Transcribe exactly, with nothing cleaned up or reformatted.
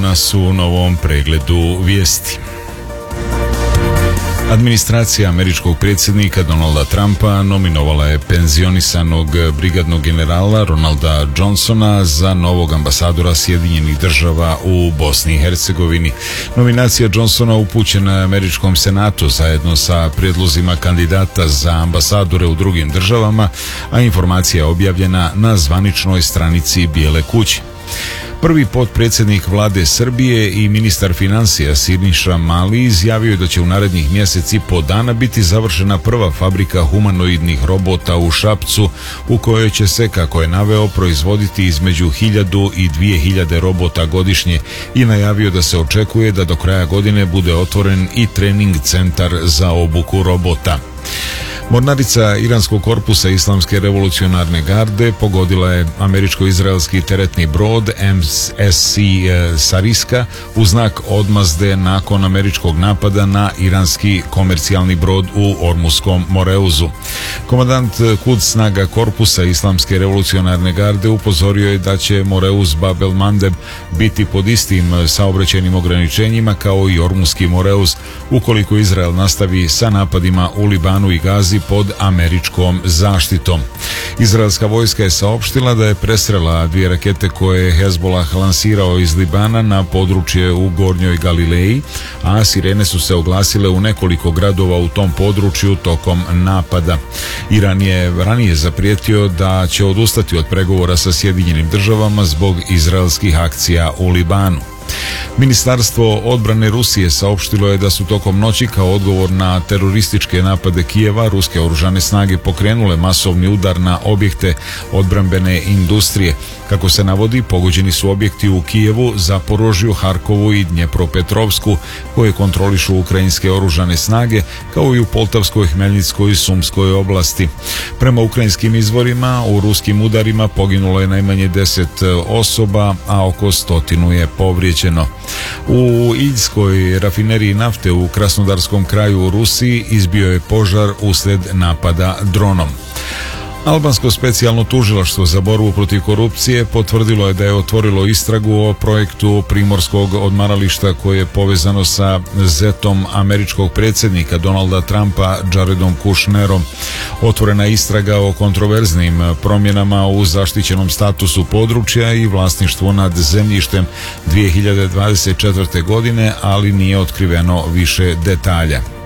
nas u novom pregledu vijesti. Administracija američkog predsjednika Donalda Trumpa nominovala je penzionisanog brigadnog generala Ronalda Johnsona za novog ambasadora Sjedinjenih država u Bosni i Hercegovini. Nominacija Johnsona upućena je američkom senatu zajedno sa prijedlozima kandidata za ambasadore u drugim državama, a informacija je objavljena na zvaničnoj stranici Bijele kuće. Prvi potpredsjednik vlade Srbije i ministar financija Siniša Mali izjavio je da će u narednih mjeseci i po dana biti završena prva fabrika humanoidnih robota u Šapcu, u kojoj će se, kako je naveo, proizvoditi između hiljadu i dvije hiljade robota godišnje, i najavio da se očekuje da do kraja godine bude otvoren i trening centar za obuku robota. Mornarica iranskog korpusa Islamske revolucionarne garde pogodila je američko-izraelski teretni brod M S C Sariska u znak odmazde nakon američkog napada na iranski komercijalni brod u Ormuskom Moreuzu. Komandant Quds snaga korpusa Islamske revolucionarne garde upozorio je da će Moreuz Bab el Mandeb biti pod istim saobraćajnim ograničenjima kao i Ormuski Moreuz ukoliko Izrael nastavi sa napadima u Libanu i Gazi pod američkom zaštitom. Izraelska vojska je saopštila da je presrela dvije rakete koje je Hezbollah lansirao iz Libana na područje u Gornjoj Galileji, a sirene su se oglasile u nekoliko gradova u tom području tokom napada. Iran je ranije zaprijetio da će odustati od pregovora sa Sjedinjenim državama zbog izraelskih akcija u Libanu. Ministarstvo odbrane Rusije saopštilo je da su tokom noći kao odgovor na terorističke napade Kijeva ruske oružane snage pokrenule masovni udar na objekte odbrambene industrije. Kako se navodi, pogođeni su objekti u Kijevu, Zaporožju, Harkovu i Dnjepropetrovsku koje kontrolišu ukrajinske oružane snage, kao i u Poltavskoj, Hmelnickoj i Sumskoj oblasti. Prema ukrajinskim izvorima, u ruskim udarima poginulo je najmanje deset osoba, a oko stotinu je povrijeđeno. U Iljskoj rafineriji nafte u Krasnodarskom kraju u Rusiji izbio je požar uslijed napada dronom. Albansko specijalno tužilaštvo za borbu protiv korupcije potvrdilo je da je otvorilo istragu o projektu primorskog odmarališta koje je povezano sa zetom američkog predsjednika Donalda Trumpa, Jaredom Kushnerom. Otvorena istraga o kontroverznim promjenama u zaštićenom statusu područja i vlasništvu nad zemljištem dvije hiljade dvadeset četvrte godine, ali nije otkriveno više detalja.